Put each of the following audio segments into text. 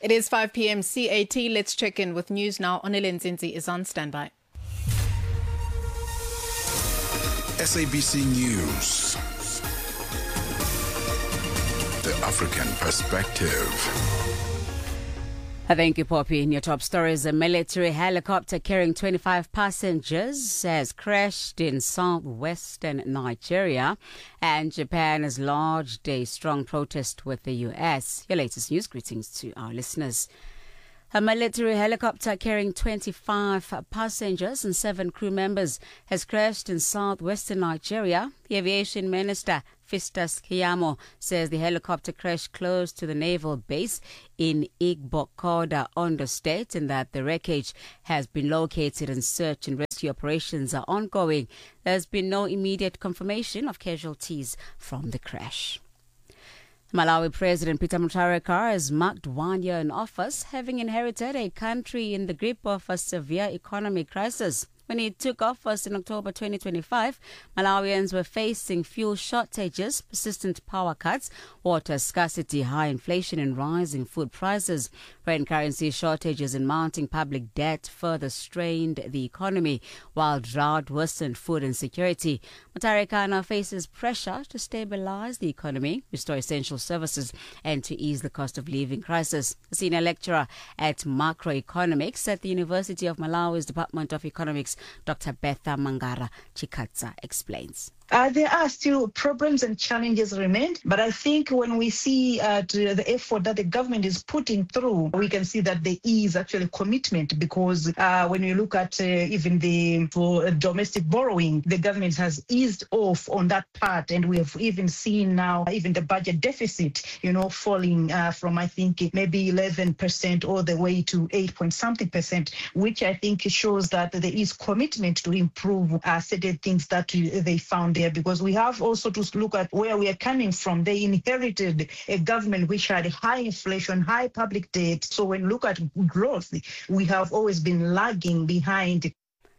It is 5 p.m. CAT. Let's check in with news now. Onele Nzinzi is on standby. SABC News. The African Perspective. Thank you, Poppy. In your top stories, a military helicopter carrying 25 passengers has crashed in southwestern Nigeria, and Japan has lodged a strong protest with the U.S. Your latest news greetings to our listeners. A military helicopter carrying 25 passengers and 7 crew members has crashed in southwestern Nigeria. The aviation minister, Festus Keyamo, says the helicopter crashed close to the naval base in Igbokoda, Ondo State, and that the wreckage has been located and search and rescue operations are ongoing. There's been no immediate confirmation of casualties from the crash. Malawi President Peter Mutharika has marked 1 year in office, having inherited a country in the grip of a severe economic crisis. When he took office in October 2025, Malawians were facing fuel shortages, persistent power cuts, water scarcity, high inflation and rising food prices. Foreign currency shortages and mounting public debt further strained the economy, while drought worsened food insecurity. Mutharika now faces pressure to stabilize the economy, restore essential services and to ease the cost of living crisis. A senior lecturer at macroeconomics at the University of Malawi's Department of Economics, Dr. Betha Mangara Chikatsa, explains. There are still problems and challenges remain, but I think when we see the effort that the government is putting through, we can see that there is actually commitment, because when you look at even for domestic borrowing, the government has eased off on that part, and we have even seen now even the budget deficit, falling from I think maybe 11% all the way to 8-point-something%, which I think shows that there is commitment to improve certain things that they found there, because we have also to look at where we are coming from. They inherited a government which had high inflation, high public debt. So when you look at growth, we have always been lagging behind.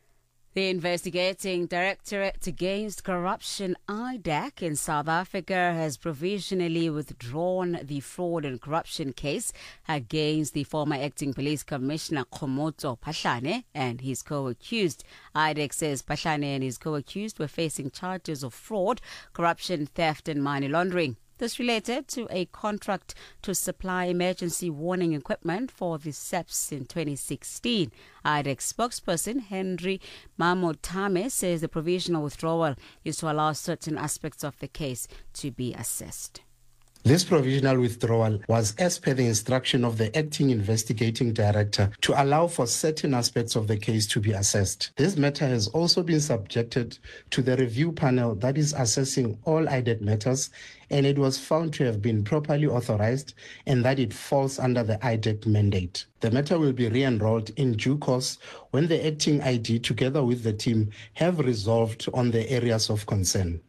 The Investigating Directorate Against Corruption, IDAC, in South Africa has provisionally withdrawn the fraud and corruption case against the former acting police commissioner Khomotso Phahlane and his co-accused. IDAC says Phahlane and his co-accused were facing charges of fraud, corruption, theft and money laundering. This related to a contract to supply emergency warning equipment for the SAPS in 2016. IDAC spokesperson Henry Mamotame says the provisional withdrawal is to allow certain aspects of the case to be assessed. This provisional withdrawal was as per the instruction of the acting investigating director to allow for certain aspects of the case to be assessed. This matter has also been subjected to the review panel that is assessing all IDAC matters, and it was found to have been properly authorized and that it falls under the IDAC mandate. The matter will be re-enrolled in due course when the acting ID together with the team have resolved on the areas of concern.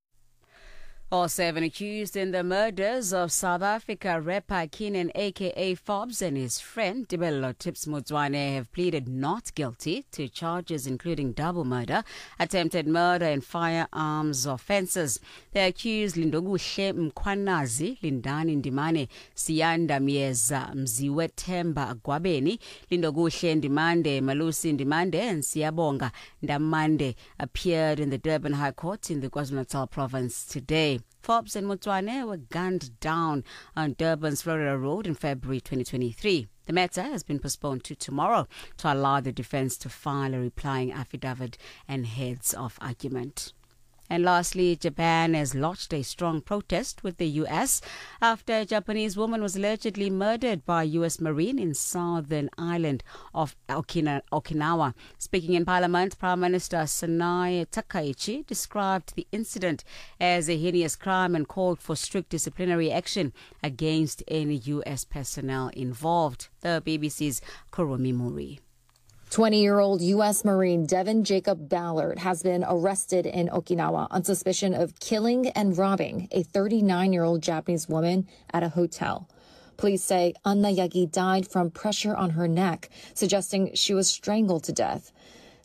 All 7 accused in the murders of South Africa rapper Keenan aka Forbes and his friend Tibello Tips Motswane have pleaded not guilty to charges including double murder, attempted murder and firearms offences. The accused Lindokuhle Mkhwanazi, Lindani Ndimane, Siyanda Mieza, Mziwe Themba Gwabeni, Lindokuhle Ndimande, Malusi Ndimande and Siyabonga Ndamande appeared in the Durban High Court in the KwaZulu-Natal province today. Forbes and Motswane were gunned down on Durban's Florida Road in February 2023. The matter has been postponed to tomorrow to allow the defense to file a replying affidavit and heads of argument. And lastly, Japan has launched a strong protest with the U.S. after a Japanese woman was allegedly murdered by a U.S. Marine in southern island of Okinawa. Speaking in Parliament, Prime Minister Sanae Takaichi described the incident as a heinous crime and called for strict disciplinary action against any U.S. personnel involved. The BBC's Kuromi Muri. 20-year-old U.S. Marine Devin Jacob Ballard has been arrested in Okinawa on suspicion of killing and robbing a 39-year-old Japanese woman at a hotel. Police say Anna Yagi died from pressure on her neck, suggesting she was strangled to death.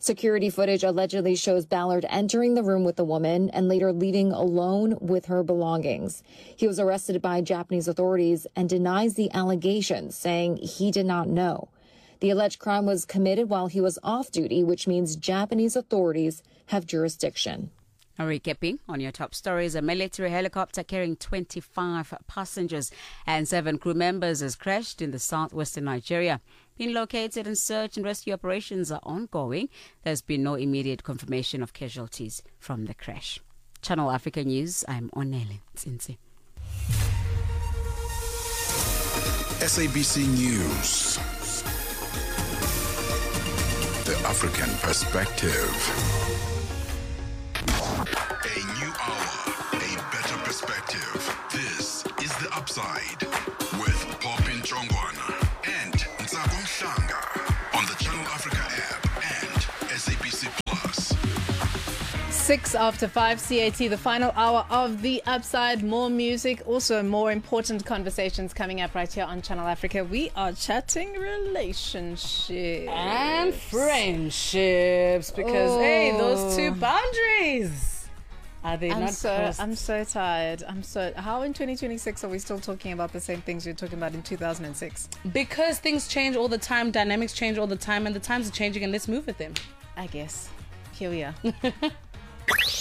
Security footage allegedly shows Ballard entering the room with the woman and later leaving alone with her belongings. He was arrested by Japanese authorities and denies the allegations, saying he did not know. The alleged crime was committed while he was off duty, which means Japanese authorities have jurisdiction. Recapping on your top stories, a military helicopter carrying 25 passengers and 7 crew members has crashed in the southwestern Nigeria. Being located and search and rescue operations are ongoing. There's been no immediate confirmation of casualties from the crash. Channel Africa News, I'm Onele Nzinzi. SABC News. The African Perspective. A new hour, a better perspective. This is The Upside with Popin Chongwana and Ntsako Mhlanga on the Channel Africa app and SABC Plus. 6 after 5 CAT, the final hour of The Upside. More music, also more important conversations coming up right here on Channel Africa. We are chatting relationships. And friendships, because, hey, those two boundaries. Are they not crossed? I'm so tired. How in 2026 are we still talking about the same things we were talking about in 2006? Because things change all the time, dynamics change all the time, and the times are changing, and let's move with them. I guess. Here we are.